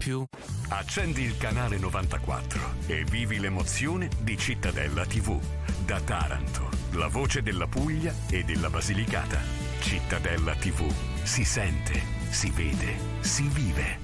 più. Accendi il canale 94 e vivi l'emozione di Cittadella TV. Da Taranto, la voce della Puglia e della Basilicata. Cittadella TV. Si sente, si vede, si vive.